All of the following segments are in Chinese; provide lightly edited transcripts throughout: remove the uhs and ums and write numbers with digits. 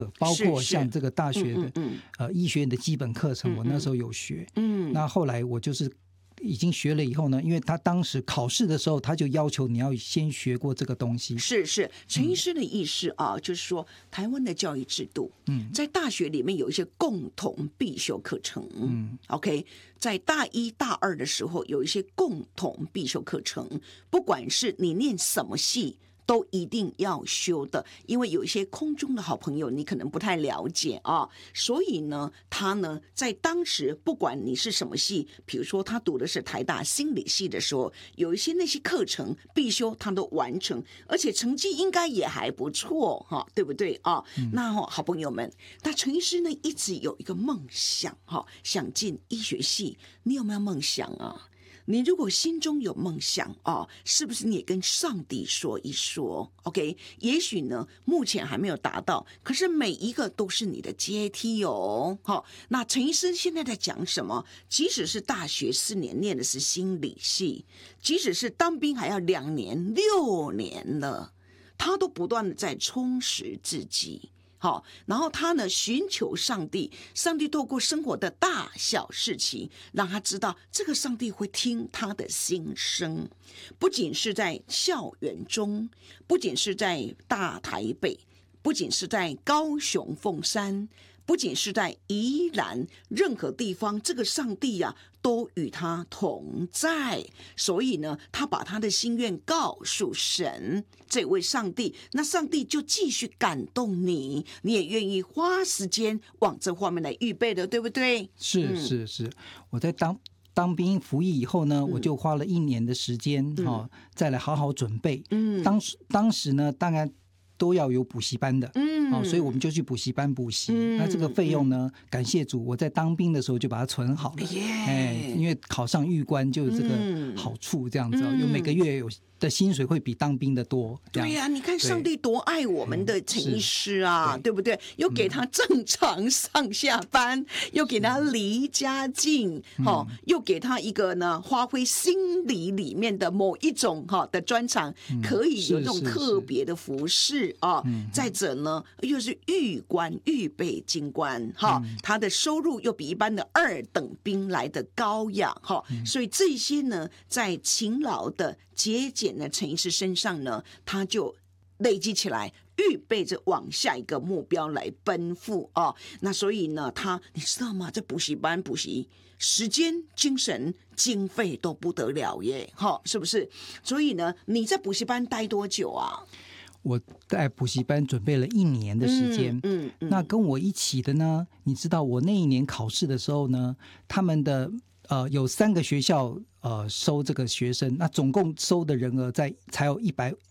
包括像这个大学的医学院的基本课程，我那时候有学。那后来我就是已经学了以后呢，因为他当时考试的时候，他就要求你要先学过这个东西。 是陈医师的意思啊，就是说台湾的教育制度，在大学里面有一些共同必修课程。OK， 在大一大二的时候有一些共同必修课程，不管是你念什么系，都一定要修的，因为有一些空中的好朋友你可能不太了解啊，所以呢，他呢在当时不管你是什么系，比如说他读的是台大心理系的时候，有一些那些课程必修他都完成，而且成绩应该也还不错哈，对不对啊？那好朋友们，那陈医师呢一直有一个梦想哈，想进医学系，你有没有梦想啊？你如果心中有梦想是不是你也跟上帝说一说 ？OK， 也许呢，目前还没有达到，可是每一个都是你的阶梯哦。那陈医生现在在讲什么？即使是大学4年念的是心理系，即使是当兵还要2年、6年了，他都不断的在充实自己。好，然后他呢寻求上帝，上帝透过生活的大小事情，让他知道这个上帝会听他的心声，不仅是在校园中，不仅是在大台北，不仅是在高雄凤山，不仅是在宜兰，任何地方，这个上帝啊都与他同在。所以呢，他把他的心愿告诉神，这位上帝，那上帝就继续感动你，你也愿意花时间往这方面来预备的，对不对？ 是，我在当兵服役以后呢，我就花了1年的时间再来好好准备。当时呢，当然都要有补习班的，所以我们就去补习班补习。那这个费用呢，感谢主，我在当兵的时候就把它存好了。因为考上预官就有这个好处，这样子有每个月有的薪水会比当兵的多。 对呀，你看上帝多爱我们的陈医师啊，对不对？又给他正常上下班，又给他离家近，又给他一个呢发挥心理里面的某一种的专长，可以有这种特别的服饰啊。再者呢，又是预官预备军官他的收入又比一般的2等兵来的高呀所以这些呢，在勤劳的节俭的陈医师身上呢，他就累积起来，预备着往下一个目标来奔赴那所以呢，你知道吗？在补习班补习，时间、精神、经费都不得了耶，是不是？所以呢，你在补习班待多久啊？ 我在补习班准备了1年的时间。那跟我一起的呢，你知道我那一年考试的时候呢，他们的有3个学校收这个学生，那总共收的人额才有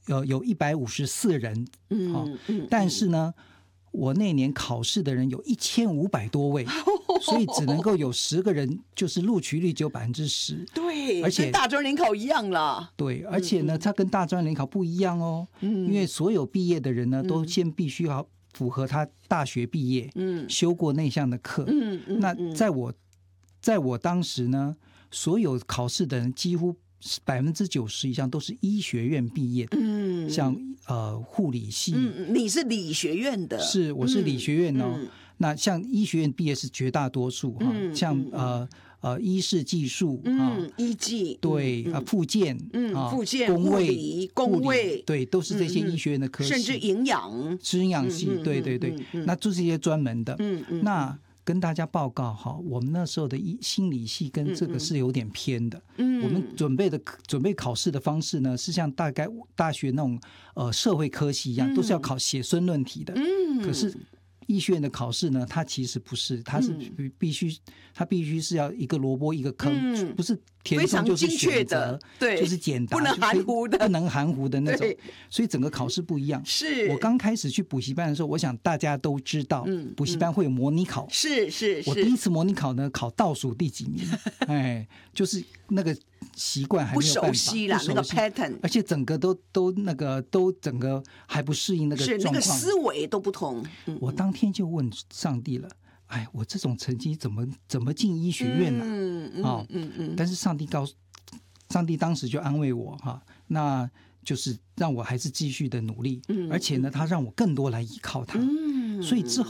154人。但是呢，我那年考试的人有1500多位，所以只能够有10个人，就是录取率只有10%。 对， 而且跟大专联考一样啦。 对，而且呢，它跟大专联考不一样哦。因为所有毕业的人呢，都先必须要符合他大学毕业，修过那项的课。那在我当时呢，所有考试的人几乎90%以上都是医学院毕业的。像护理系。 你是理学院的？ 是，我是理学院哦。那像医学院毕业是绝大多数像医事技术医技对复健复健工卫对，都是这些医学院的科系， 甚至营养系对，那就是一些专门的。那跟大家报告我们那时候的心理系跟这个是有点偏的。我们准备考试的方式呢，是像大概大学那种社会科系一样，都是要考写申论题的。可是医学院的考试呢，它其实不是，它是必须是要一个萝卜一个坑，不是填充就是选择，对，就是简答， 不能含糊的那种。所以整个考试不一样。 是我刚开始去补习班的时候，我想大家都知道，补习班会有模拟考。 是我第一次模拟考呢，考倒数第几名，就是那个习惯还没有办法， 不熟悉啦，那个 pattern， 而且整个都整个还不适应那个状况， 是那个思维都不同。 我当天就问上帝了，我这种成绩怎么进医学院呢？但是上帝当时就安慰我那就是让我还是继续的努力，而且呢，他让我更多来依靠他。 所以之后